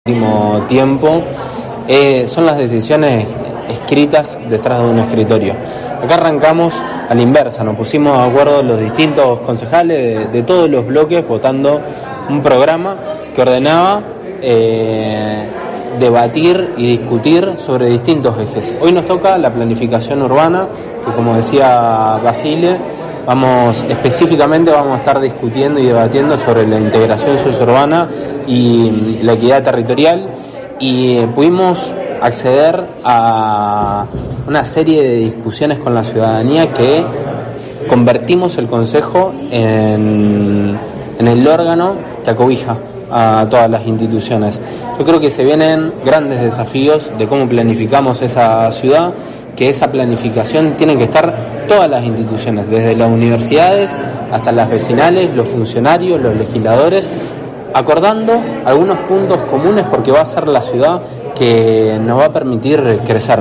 último tiempo son las decisiones escritas detrás de un escritorio. Acá arrancamos a la inversa, nos pusimos de acuerdo los distintos concejales de todos los bloques votando un programa que ordenaba debatir y discutir sobre distintos ejes. Hoy nos toca la planificación urbana, que como decía Basile, específicamente vamos a estar discutiendo y debatiendo sobre la integración sociourbana y la equidad territorial, y pudimos acceder a una serie de discusiones con la ciudadanía que convertimos el Consejo en el órgano que acobija a todas las instituciones. Yo creo que se vienen grandes desafíos de cómo planificamos esa ciudad, que esa planificación tiene que estar todas las instituciones, desde las universidades hasta las vecinales, los funcionarios, los legisladores, acordando algunos puntos comunes, porque va a ser la ciudad que nos va a permitir crecer.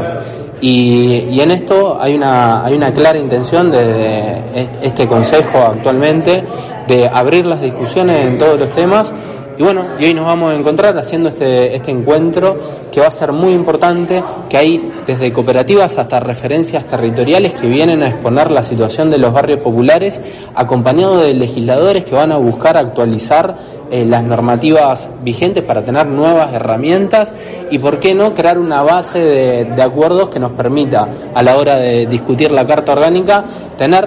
Y en esto hay una clara intención de este Consejo actualmente de abrir las discusiones en todos los temas. Y bueno, y hoy nos vamos a encontrar haciendo este encuentro que va a ser muy importante, que hay desde cooperativas hasta referencias territoriales que vienen a exponer la situación de los barrios populares, acompañados de legisladores que van a buscar actualizar las normativas vigentes para tener nuevas herramientas y, por qué no, crear una base de acuerdos que nos permita, a la hora de discutir la Carta Orgánica, tener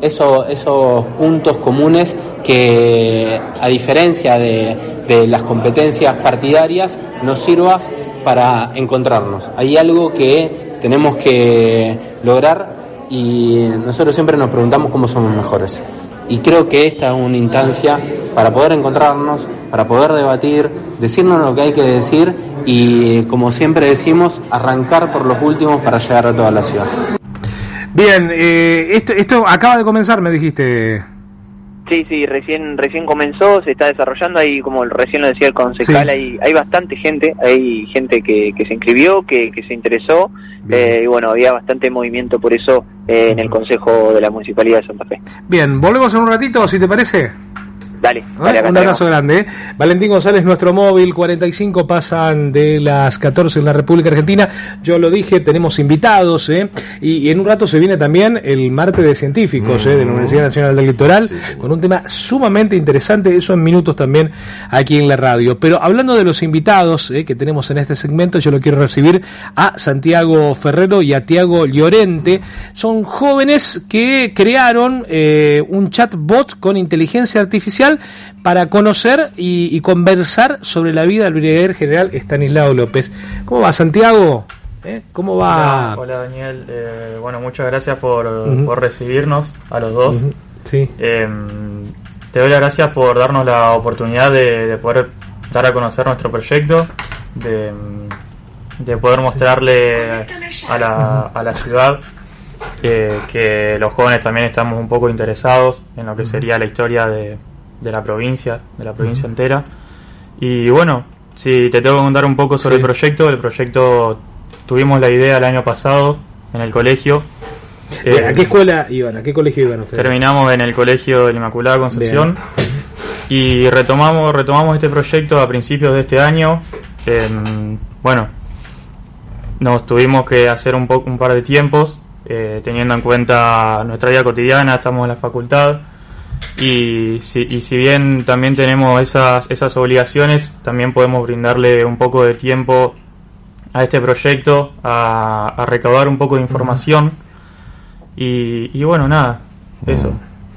esos puntos comunes que, a diferencia de las competencias partidarias, nos sirva para encontrarnos. Hay algo que tenemos que lograr y nosotros siempre nos preguntamos cómo somos mejores. Y creo que esta es una instancia para poder encontrarnos, para poder debatir, decirnos lo que hay que decir y, como siempre decimos, arrancar por los últimos para llegar a toda la ciudad. Bien, esto acaba de comenzar, me dijiste. Sí, recién comenzó, se está desarrollando, ahí, como recién lo decía el concejal, sí. hay bastante gente, hay gente que se inscribió, que se interesó, y bueno, había bastante movimiento por eso en el Consejo de la Municipalidad de Santa Fe. Bien, volvemos en un ratito, si te parece. Dale, un abrazo grande. Valentín González, nuestro móvil, 45 pasan de las 14 en la República Argentina. Yo lo dije, tenemos invitados, y en un rato se viene también el martes de científicos de la Universidad Nacional del Litoral, sí, con un tema sumamente interesante, eso en minutos también aquí en la radio. Pero hablando de los invitados que tenemos en este segmento, yo lo quiero recibir a Santiago Ferrero y a Tiago Llorente. Son jóvenes que crearon un chatbot con inteligencia artificial para conocer y conversar sobre la vida del brigadier general Estanislao López. ¿Cómo va, Santiago? ¿Cómo va? Hola Daniel. Bueno, muchas gracias por recibirnos a los dos. Sí. Te doy las gracias por darnos la oportunidad de poder dar a conocer nuestro proyecto, de poder mostrarle a la ciudad que los jóvenes también estamos un poco interesados en lo que sería la historia de la provincia entera. Y bueno, si te tengo que contar un poco sobre el proyecto tuvimos la idea el año pasado en el colegio. ¿A qué escuela iban? ¿A qué colegio iban ustedes? Terminamos en el colegio de la Inmaculada Concepción. Bien. Y retomamos este proyecto a principios de este año. Bueno, nos tuvimos que hacer un par de tiempos, teniendo en cuenta nuestra vida cotidiana, estamos en la facultad. Y si bien también tenemos esas obligaciones, también podemos brindarle un poco de tiempo a este proyecto, a recaudar un poco de información. Y bueno, nada, eso.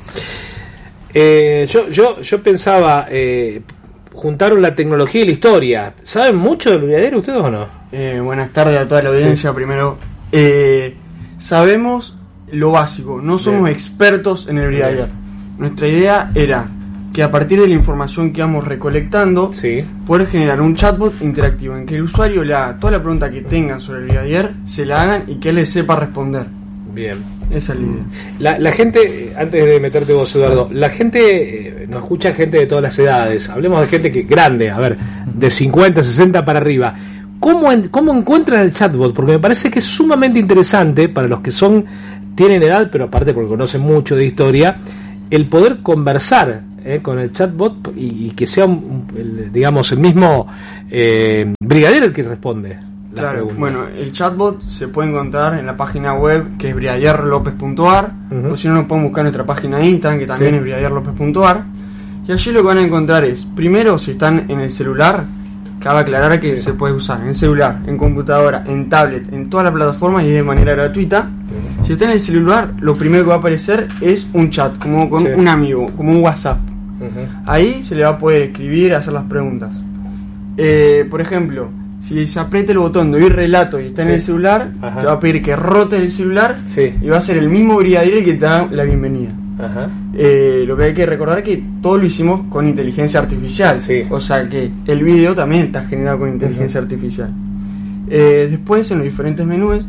Yo pensaba, juntaron la tecnología y la historia. ¿Saben mucho del brigadier ustedes o no? Buenas tardes a toda la audiencia. Primero, sabemos lo básico, no somos expertos en el brigadier. Nuestra idea era que, a partir de la información que vamos recolectando, poder generar un chatbot interactivo en que el usuario le haga toda la pregunta que tengan sobre el brigadier, se la hagan y que él le sepa responder. Bien. Esa es la idea. La gente, antes de meterte vos, Eduardo, la gente, nos escucha gente de todas las edades. Hablemos de gente grande, a ver, de 50, 60 para arriba. ¿Cómo encuentran el chatbot? Porque me parece que es sumamente interesante para los que tienen edad, pero aparte porque conocen mucho de historia, el poder conversar con el chatbot y que sea, digamos, el mismo brigadier el que responde. Claro, bueno, el chatbot se puede encontrar en la página web que es brigadierlopez.ar, o si no lo pueden buscar en nuestra página de Instagram que también es brigadierlopez.ar, y allí lo que van a encontrar es, primero, si están en el celular, cabe aclarar que se puede usar en celular, en computadora, en tablet, en todas las plataformas y de manera gratuita. Si está en el celular, lo primero que va a aparecer es un chat, como con un amigo, como un WhatsApp. Ahí se le va a poder escribir, hacer las preguntas. Por ejemplo, si se aprieta el botón de oír relato y está en el celular, te va a pedir que rotes el celular y va a ser el mismo brigadier el que te da la bienvenida. Lo que hay que recordar es que todo lo hicimos con inteligencia artificial, o sea que el video también está generado con inteligencia artificial. Después, en los diferentes menús,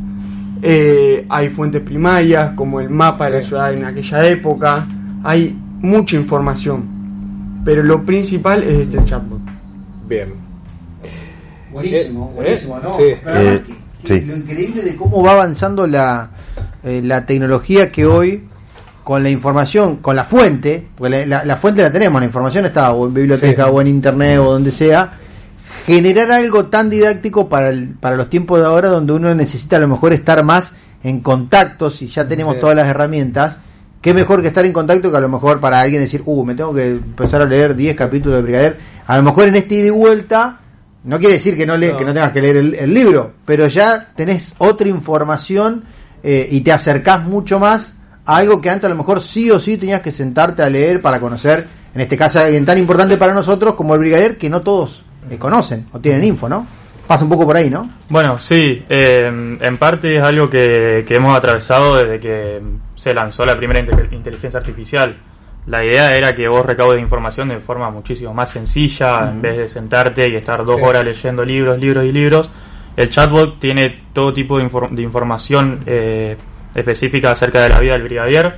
hay fuentes primarias como el mapa de la ciudad en aquella época, hay mucha información, pero lo principal es este chatbot. Bien. Buenísimo, ¿no? Lo increíble de cómo va avanzando la tecnología, que hoy con la información, con la fuente, porque la fuente la tenemos, la información está o en biblioteca o en internet o donde sea, generar algo tan didáctico para los tiempos de ahora, donde uno necesita a lo mejor estar más en contacto, si ya tenemos todas las herramientas. Qué mejor que estar en contacto que a lo mejor para alguien decir, me tengo que empezar a leer 10 capítulos de Brigadier. A lo mejor en este ida y vuelta, no quiere decir que no tengas que leer el libro, pero ya tenés otra información y te acercás mucho más a algo que antes a lo mejor sí o sí tenías que sentarte a leer para conocer, en este caso alguien tan importante para nosotros como el Brigadier, que no todos conocen o tienen info, ¿no? Pasa un poco por ahí, ¿no? Bueno, sí, en parte es algo que hemos atravesado desde que se lanzó la primera inteligencia artificial. La idea era que vos recaudes información de forma muchísimo más sencilla, en vez de sentarte y estar 2 horas leyendo libros. El chatbot tiene todo tipo de información específica acerca de la vida del brigadier,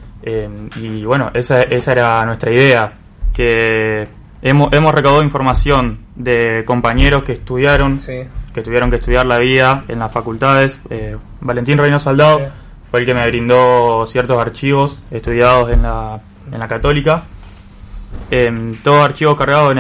y bueno, esa era nuestra idea, que hemos recaudado información de compañeros que tuvieron que estudiar la vida en las facultades. Valentín Reino Soldado fue el que me brindó ciertos archivos estudiados en la Católica, todos archivos cargados en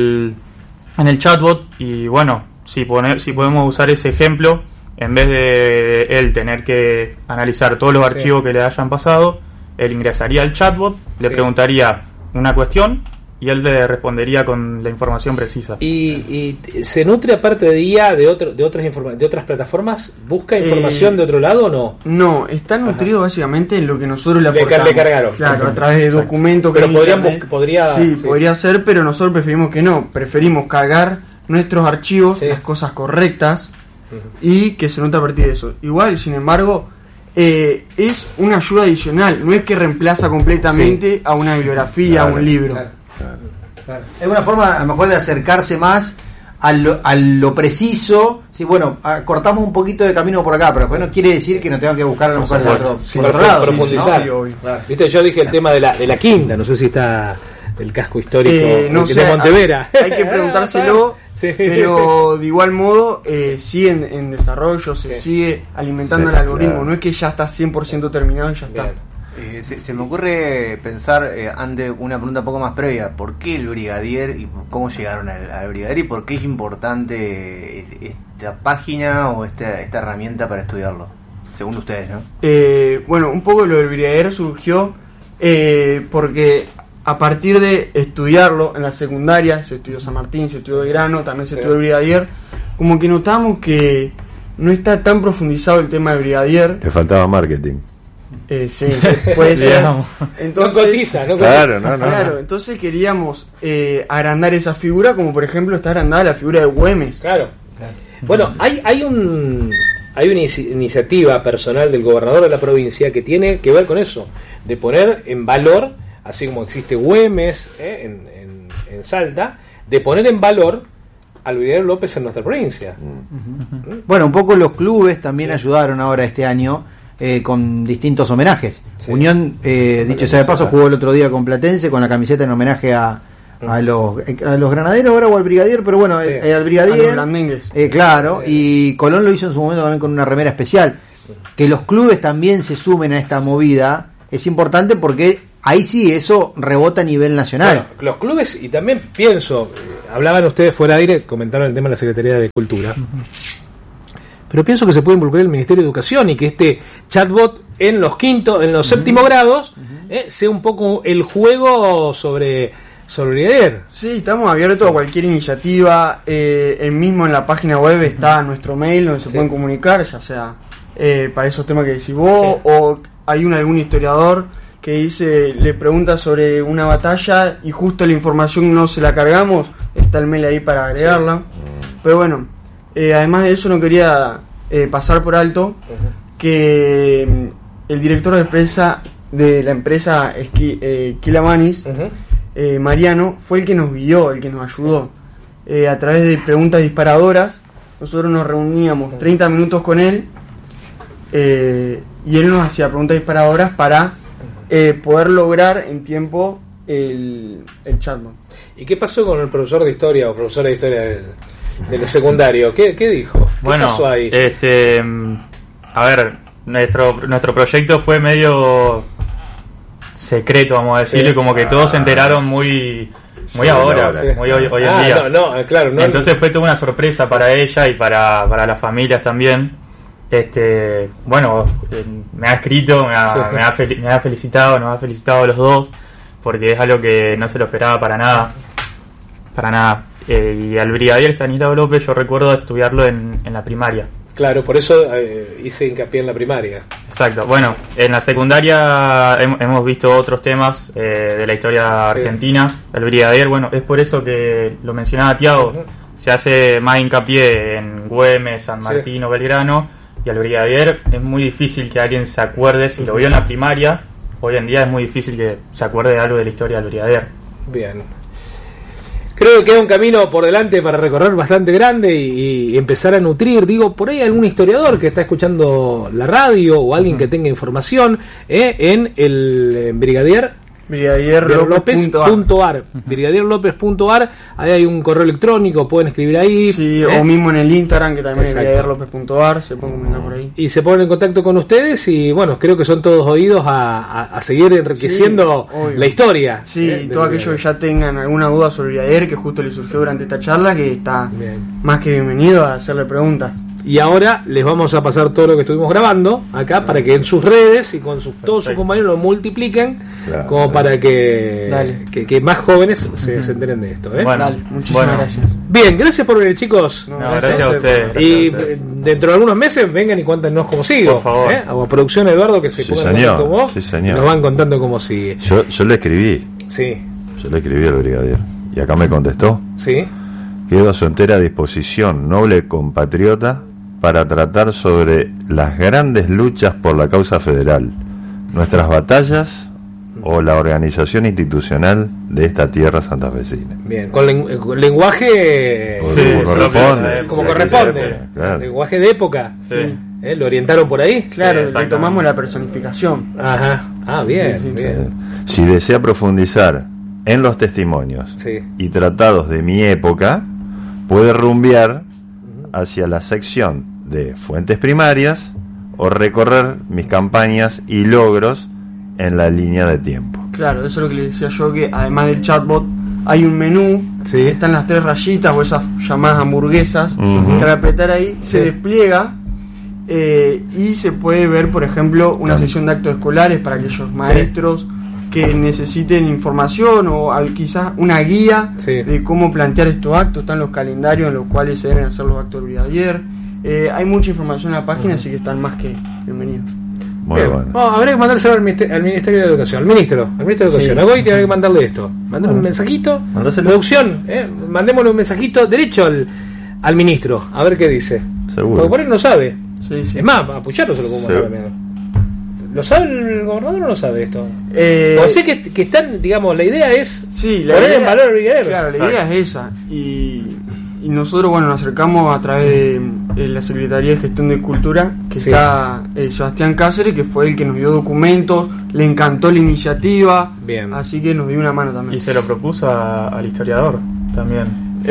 el chatbot. Y bueno, si podemos usar ese ejemplo, en vez de él tener que analizar todos los archivos que le hayan pasado, él ingresaría al chatbot, le preguntaría una cuestión y él le respondería con la información precisa. ¿Y se nutre aparte de IA de otras plataformas? ¿Busca información de otro lado o no? No, está nutrido básicamente en lo que nosotros le aportamos. Le cargaron. Claro, a través de documentos. Pero podría ser, pero nosotros preferimos que no. Preferimos cargar nuestros archivos, las cosas correctas, y que se note a partir de eso. Igual, sin embargo, es una ayuda adicional. No es que reemplaza completamente a una bibliografía, a un libro. Claro. Es una forma a lo mejor de acercarse más a lo preciso. Sí, bueno, cortamos un poquito de camino por acá, pero después no quiere decir que no tengan que buscar a lo mejor por otro lado. Profundizar. Claro. Viste, yo dije el tema de la quinta, no sé si está el casco histórico de Montevera. Hay que preguntárselo, pero de igual modo sigue en desarrollo, se sigue alimentando el algoritmo. No es que ya está 100% terminado y ya está. Se me ocurre pensar, ante una pregunta un poco más previa, ¿por qué el brigadier y cómo llegaron al brigadier y por qué es importante esta página o esta herramienta para estudiarlo, según ustedes, ¿no? Bueno, un poco lo del brigadier surgió porque a partir de estudiarlo en la secundaria, se estudió San Martín, se estudió Belgrano, también se estudió el brigadier, como que notamos que no está tan profundizado el tema del brigadier. Le faltaba marketing. Sí, puede ser. Entonces, no cotiza. Claro, entonces queríamos agrandar esa figura, como por ejemplo está agrandada la figura de Güemes. Claro. Bueno, hay una iniciativa personal del gobernador de la provincia que tiene que ver con eso, de poner en valor, así como existe Güemes en Salta, de poner en valor al brigadier López en nuestra provincia. Bueno, un poco los clubes también ayudaron ahora este año con distintos homenajes. Unión, dicho sea de paso, jugó el otro día con Platense con la camiseta en homenaje a los granaderos ahora o al brigadier, pero bueno, al brigadier, claro, y Colón lo hizo en su momento también con una remera especial. Que los clubes también se sumen a esta movida es importante porque ahí sí, eso rebota a nivel nacional. Bueno, los clubes, y también pienso, hablaban ustedes fuera de aire, comentaron el tema de la Secretaría de Cultura, pero pienso que se puede involucrar el Ministerio de Educación y que este chatbot en los séptimos grados sea un poco el juego sobre Brigadier. Sí, estamos abiertos a cualquier iniciativa. Mismo en la página web está nuestro mail donde se pueden comunicar, ya sea para esos temas que decís vos, o hay algún historiador que le pregunta sobre una batalla y justo la información no se la cargamos, está el mail ahí para agregarla. Pero bueno, además de eso no quería pasar por alto que el director de la empresa Quilamanis, Mariano, fue el que nos guió, el que nos ayudó a través de preguntas disparadoras. Nosotros nos reuníamos 30 minutos con él y él nos hacía preguntas disparadoras para poder lograr en tiempo el chatbot. ¿Y qué pasó con el profesor de historia o profesora de historia del secundario? ¿Qué dijo? ¿Qué pasó ahí? A ver, nuestro proyecto fue medio secreto, vamos a decirlo, y como que todos se enteraron muy ahora, muy hoy en día. Claro, entonces fue toda una sorpresa para ella y para las familias también. Bueno, me ha escrito, me ha felicitado, nos ha felicitado a los dos, porque es algo que no se lo esperaba para nada. Y al brigadier Estanislao López yo recuerdo estudiarlo en la primaria. Claro, por eso hice hincapié en la primaria. Exacto. Bueno, en la secundaria hemos visto otros temas de la historia argentina. El brigadier, bueno, es por eso que lo mencionaba Tiago, se hace más hincapié en Güemes, San Martín o Belgrano, y al brigadier es muy difícil que alguien se acuerde, si lo vio en la primaria, hoy en día es muy difícil que se acuerde de algo de la historia del brigadier. Bien. Creo que queda un camino por delante para recorrer bastante grande y empezar a nutrir. Digo, por ahí algún historiador que está escuchando la radio o alguien que tenga información en el brigadierlopez.ar. Brigadierlopez.ar, ahí hay un correo electrónico, pueden escribir ahí. Sí, o mismo en el Instagram, que también es brigadierlopez.ar, se pueden comunicar por ahí. Y se ponen en contacto con ustedes y bueno, creo que son todos oídos a seguir enriqueciendo la historia. Sí, todo aquello que ya tengan alguna duda sobre Brigadier, que justo le surgió durante esta charla, que está más que bienvenido a hacerle preguntas. Y ahora les vamos a pasar todo lo que estuvimos grabando acá para que en sus redes y con todos sus compañeros lo multipliquen, como para que más jóvenes se enteren de esto. Bueno, muchísimas gracias. Bien, gracias por venir, chicos. Gracias a ustedes. Y dentro de algunos meses vengan y cuéntenos cómo sigue. Por favor. A producción Eduardo, que se ponga en contacto con vos, nos van contando cómo sigue. Yo le escribí. Sí. Yo le escribí al brigadier. Y acá me contestó. Sí. Quedo a su entera disposición, noble compatriota, para tratar sobre las grandes luchas por la causa federal, nuestras batallas o la organización institucional de esta tierra santafesina. Bien, con lenguaje como corresponde, claro. Lenguaje de época. Sí. ¿Lo orientaron por ahí? Claro, le tomamos la personificación. Ajá. Bien. Si desea profundizar en los testimonios y tratados de mi época, puede rumbear hacia la sección de fuentes primarias o recorrer mis campañas y logros en la línea de tiempo. Claro, eso es lo que le decía yo, que además del chatbot hay un menú, están las 3 rayitas o esas llamadas hamburguesas, que al apretar ahí se despliega y se puede ver, por ejemplo, una sesión de actos escolares para aquellos maestros que necesiten información o quizás una guía de cómo plantear estos actos. Están los calendarios en los cuales se deben hacer los actos del brigadier. Hay mucha información en la página, así que están más que bienvenidos. Muy bueno. Habría que mandárselo al Ministerio de Educación, al ministro de Educación. A Goiti habría que mandarle esto. Mandar un mensajito. Producción, mandémosle un mensajito derecho al ministro, a ver qué dice. Seguro. Porque por él no sabe. Es más, a Pucharo se lo puedo mandar también. ¿Lo sabe el gobernador o no lo sabe esto? O sé que están, digamos, la idea es poner en valor al brigadier. Claro, la idea es esa. Y nosotros, bueno, nos acercamos a través de la Secretaría de Gestión de Cultura, que está Sebastián Cáceres, que fue el que nos dio documentos, le encantó la iniciativa, así que nos dio una mano también. Y se lo propuso al historiador también.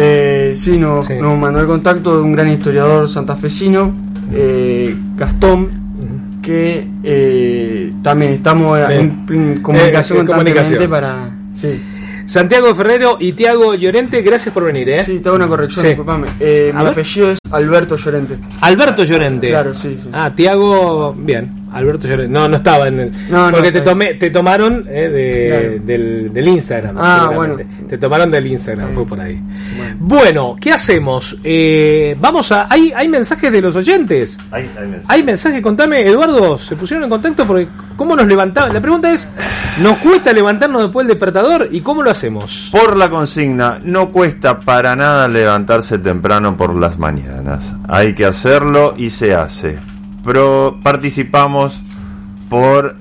Nos mandó el contacto de un gran historiador santafesino, Gastón, que También estamos en comunicación constantemente para... Sí. Santiago Ferrero y Tiago Llorente, gracias por venir, Sí, te hago una corrección, disculpame. Mi apellido es Alberto Llorente. Alberto Llorente. Claro, sí. Tiago, bien. Alberto Llorente. No estaba en el... porque te tomaron del Instagram. Bueno. Te tomaron del Instagram, fue por ahí. Bueno, ¿qué hacemos? Vamos a... ¿Hay mensajes de los oyentes? Hay mensajes, contame, Eduardo, ¿se pusieron en contacto? Porque ¿cómo nos levantamos? La pregunta es, ¿nos cuesta levantarnos después del despertador? ¿Y cómo lo hacemos? Por la consigna, no cuesta para nada levantarse temprano por las mañanas. Hay que hacerlo y se hace. Participamos por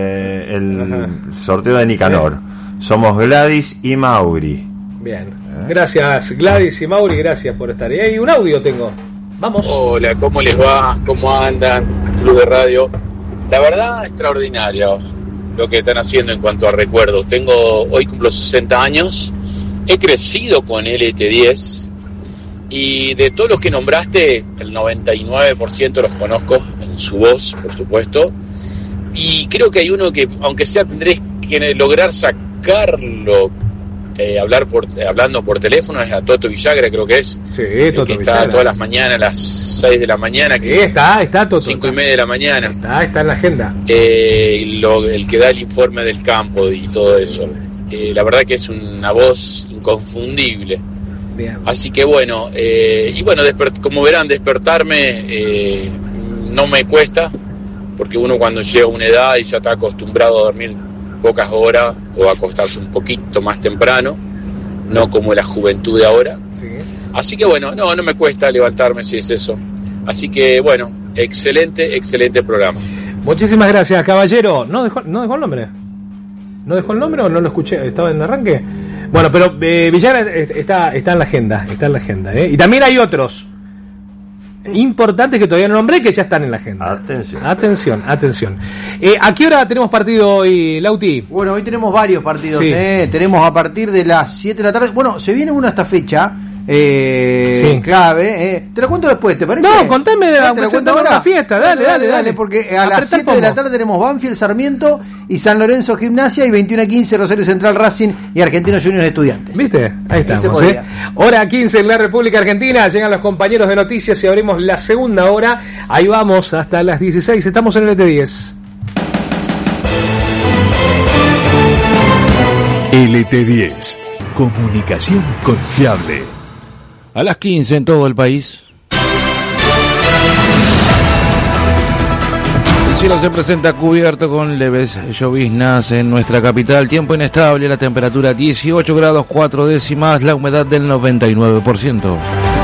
el sorteo de Nicanor. Somos Gladys y Mauri. Bien, gracias Gladys y Mauri, gracias por estar. Y hay un audio tengo. Vamos. Hola, ¿cómo les va? ¿Cómo andan? Club de Radio. La verdad, extraordinario lo que están haciendo en cuanto a recuerdos. Hoy cumplo 60 años. He crecido con LT10. Y de todos los que nombraste, el 99% los conozco en su voz, por supuesto. Y creo que hay uno que, aunque sea, tendré que lograr sacarlo hablando por teléfono, es a Toto Villagra, creo que es. Sí, Toto que Villagra. Está todas las mañanas a las 6 de la mañana. Sí, está Toto. 5:30 de la mañana. Está en la agenda. El que da el informe del campo y todo eso. La verdad que es una voz inconfundible. Bien. Así que bueno, como verán, despertarme no me cuesta, porque uno cuando llega a una edad y ya está acostumbrado a dormir pocas horas o a acostarse un poquito más temprano, no como la juventud de ahora. Sí. Así que bueno, no me cuesta levantarme si es eso. Así que bueno, excelente programa. Muchísimas gracias, caballero. ¿No dejó el nombre? ¿No dejó el nombre o no lo escuché? ¿Estaba en el arranque? Bueno, pero Villagra está en la agenda, Y también hay otros importantes que todavía no nombré que ya están en la agenda. Atención. ¿A qué hora tenemos partido hoy, Lauti? Bueno, hoy tenemos varios partidos, tenemos a partir de las 7 de la tarde. Bueno, se viene uno a esta fecha. Clave, te lo cuento después, ¿te parece? No, contame de la fiesta, dale, porque a las 7 de la tarde tenemos Banfield, Sarmiento y San Lorenzo Gimnasia, y 21:15 Rosario Central, Racing y Argentinos Juniors Estudiantes. ¿Viste? Ahí estamos, Hora 15 en la República Argentina, llegan los compañeros de noticias y abrimos la segunda hora. Ahí vamos hasta las 16, estamos en el LT10. LT10, comunicación confiable. A las 15 en todo el país. El cielo se presenta cubierto con leves lloviznas en nuestra capital. Tiempo inestable, la temperatura 18 grados 4 décimas, la humedad del 99%.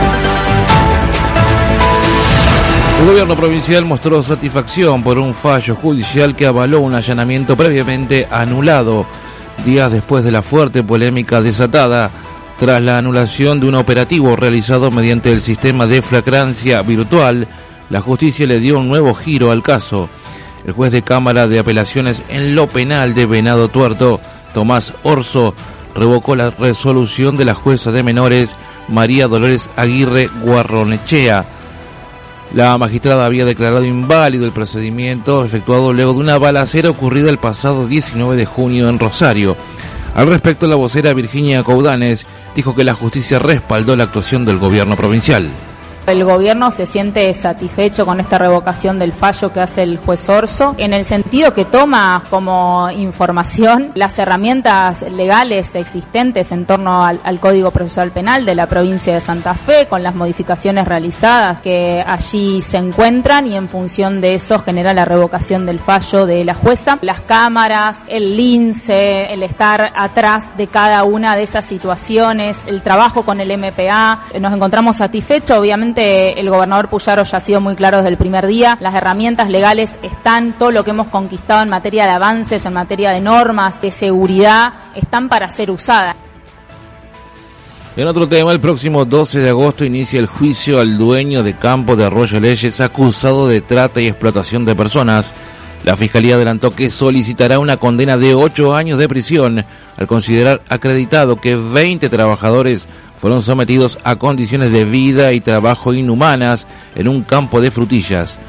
El gobierno provincial mostró satisfacción por un fallo judicial que avaló un allanamiento previamente anulado, días después de la fuerte polémica desatada tras la anulación de un operativo realizado mediante el sistema de flagrancia virtual. La justicia le dio un nuevo giro al caso. El juez de Cámara de Apelaciones en lo penal de Venado Tuerto, Tomás Orso, revocó la resolución de la jueza de menores María Dolores Aguirre Guarronechea. La magistrada había declarado inválido el procedimiento efectuado luego de una balacera ocurrida el pasado 19 de junio en Rosario. Al respecto, la vocera Virginia Coudanes dijo que la justicia respaldó la actuación del gobierno provincial. El gobierno se siente satisfecho con esta revocación del fallo que hace el juez Orso, en el sentido que toma como información las herramientas legales existentes en torno al Código Procesal Penal de la provincia de Santa Fe, con las modificaciones realizadas que allí se encuentran, y en función de eso genera la revocación del fallo de la jueza. Las cámaras, el lince, el estar atrás de cada una de esas situaciones, el trabajo con el MPA, nos encontramos satisfechos. Obviamente el gobernador Puyaro ya ha sido muy claro desde el primer día, las herramientas legales están, todo lo que hemos conquistado en materia de avances, en materia de normas, de seguridad, están para ser usadas. En otro tema, el próximo 12 de agosto inicia el juicio al dueño de campo de Arroyo Leyes acusado de trata y explotación de personas. La Fiscalía adelantó que solicitará una condena de 8 años de prisión al considerar acreditado que 20 trabajadores fueron sometidos a condiciones de vida y trabajo inhumanas en un campo de frutillas.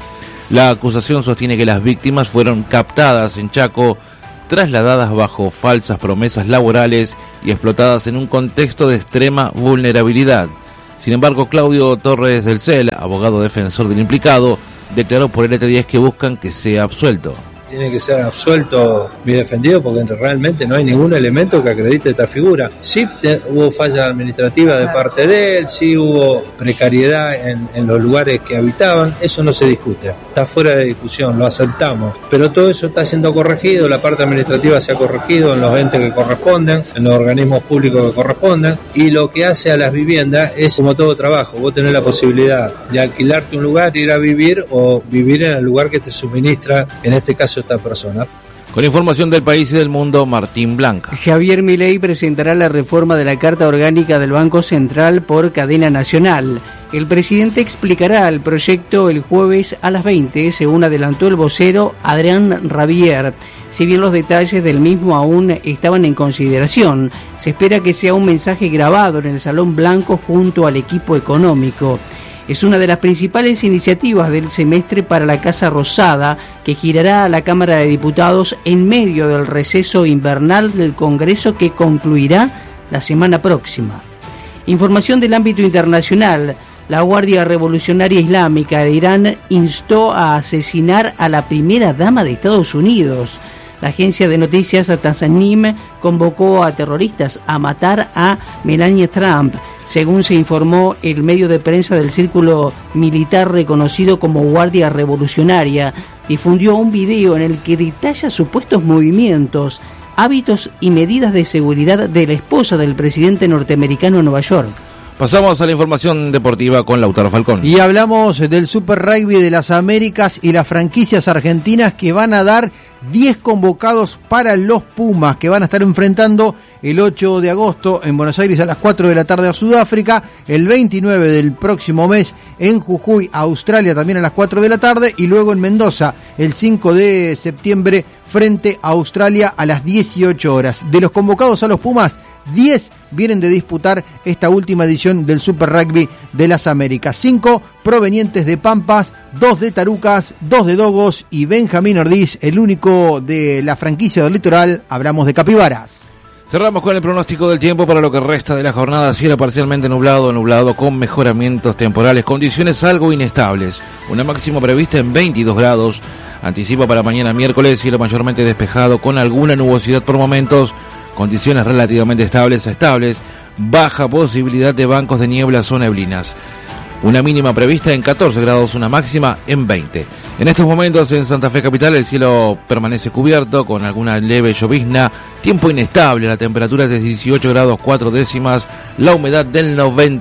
La acusación sostiene que las víctimas fueron captadas en Chaco, trasladadas bajo falsas promesas laborales y explotadas en un contexto de extrema vulnerabilidad. Sin embargo, Claudio Torres del CEL, abogado defensor del implicado, declaró por LT10 que buscan que sea absuelto. Tiene que ser absuelto mi defendido porque realmente no hay ningún elemento que acredite esta figura. Sí hubo falla administrativa de parte de él, sí hubo precariedad en los lugares que habitaban, eso no se discute, está fuera de discusión, lo aceptamos, pero todo eso está siendo corregido, la parte administrativa se ha corregido en los entes que corresponden, en los organismos públicos que corresponden, y lo que hace a las viviendas es como todo trabajo, vos tenés la posibilidad de alquilarte un lugar, ir a vivir o vivir en el lugar que te suministra, en este caso esta persona. Con información del país y del mundo, Martín Blanca. Javier Milei presentará la reforma de la Carta Orgánica del Banco Central por cadena nacional. El presidente explicará el proyecto el jueves a las 20, según adelantó el vocero Adrián Rabier. Si bien los detalles del mismo aún estaban en consideración, se espera que sea un mensaje grabado en el Salón Blanco junto al equipo económico. Es una de las principales iniciativas del semestre para la Casa Rosada, que girará a la Cámara de Diputados en medio del receso invernal del Congreso que concluirá la semana próxima. Información del ámbito internacional. La Guardia Revolucionaria Islámica de Irán instó a asesinar a la primera dama de Estados Unidos. La agencia de noticias Tasnim convocó a terroristas a matar a Melania Trump. Según se informó el medio de prensa del círculo militar reconocido como Guardia Revolucionaria, difundió un video en el que detalla supuestos movimientos, hábitos y medidas de seguridad de la esposa del presidente norteamericano en Nueva York. Pasamos a la información deportiva con Lautaro Falcón. Y hablamos del Super Rugby de las Américas y las franquicias argentinas que van a dar 10 convocados para los Pumas, que van a estar enfrentando el 8 de agosto en Buenos Aires a las 4 de la tarde a Sudáfrica, el 29 del próximo mes en Jujuy, Australia, también a las 4 de la tarde, y luego en Mendoza el 5 de septiembre frente a Australia a las 18 horas. De los convocados a los Pumas, 10 vienen de disputar esta última edición del Super Rugby de las Américas. 5 provenientes de Pampas, 2 de Tarucas, 2 de Dogos y Benjamín Ordiz, el único de la franquicia del Litoral. Hablamos de Capibaras. Cerramos con el pronóstico del tiempo para lo que resta de la jornada. Cielo parcialmente nublado con mejoramientos temporales, condiciones algo inestables. Una máxima prevista en 22 grados. Anticipa para mañana miércoles, cielo mayormente despejado con alguna nubosidad por momentos. Condiciones relativamente estables a estables, baja posibilidad de bancos de nieblas o neblinas. Una mínima prevista en 14 grados, una máxima en 20. En estos momentos en Santa Fe Capital el cielo permanece cubierto con alguna leve llovizna, tiempo inestable, la temperatura es de 18 grados 4 décimas, la humedad del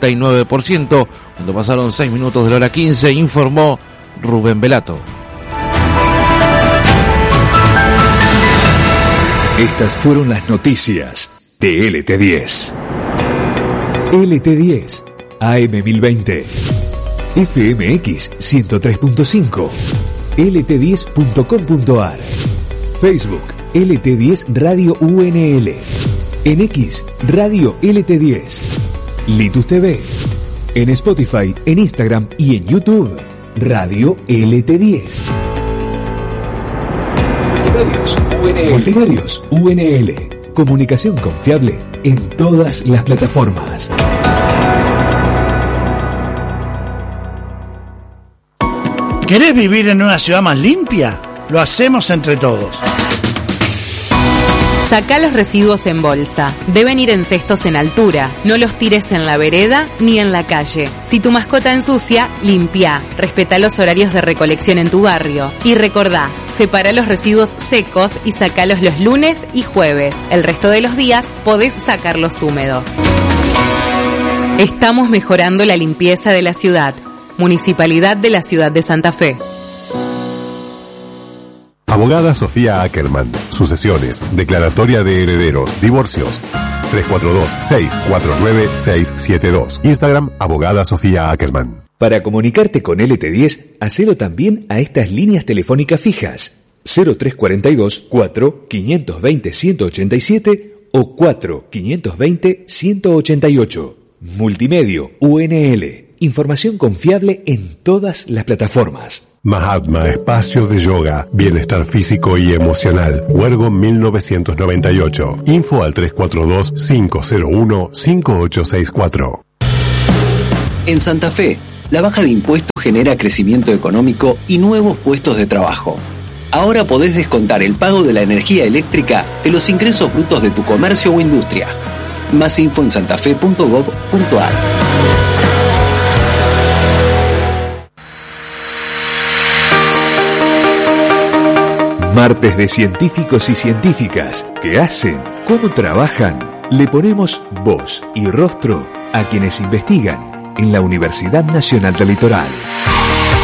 99%. Cuando pasaron 6 minutos de la hora 15, informó Rubén Velato. Estas fueron las noticias de LT10. LT10, AM1020, FMX 103.5, lt10.com.ar, Facebook LT10 Radio UNL, en X Radio LT10, Litus TV, en Spotify, en Instagram y en YouTube Radio LT10. Multimedios UNL. Comunicación confiable en todas las plataformas. ¿Querés vivir en una ciudad más limpia? Lo hacemos entre todos. Sacá los residuos en bolsa. Deben ir en cestos en altura. No los tires en la vereda ni en la calle. Si tu mascota ensucia, limpia. Respetá los horarios de recolección en tu barrio. Y recordá, separa los residuos secos y sacalos los lunes y jueves. El resto de los días podés sacarlos húmedos. Estamos mejorando la limpieza de la ciudad. Municipalidad de la Ciudad de Santa Fe. Abogada Sofía Ackerman. Sucesiones, declaratoria de herederos, divorcios. 342-649-672. Instagram, Abogada Sofía Ackerman. Para comunicarte con LT10, hacelo también a estas líneas telefónicas fijas. 0342 4 520 187 o 4 520 188. Multimedio UNL. Información confiable en todas las plataformas. Mahatma Espacio de Yoga, Bienestar Físico y Emocional. Huergo 1998. Info al 342-501-5864. En Santa Fe, la baja de impuestos genera crecimiento económico y nuevos puestos de trabajo. Ahora podés descontar el pago de la energía eléctrica de los ingresos brutos de tu comercio o industria. Más info en santafe.gov.ar. Martes de científicos y científicas. ¿Qué hacen? ¿Cómo trabajan? Le ponemos voz y rostro a quienes investigan en la Universidad Nacional del Litoral.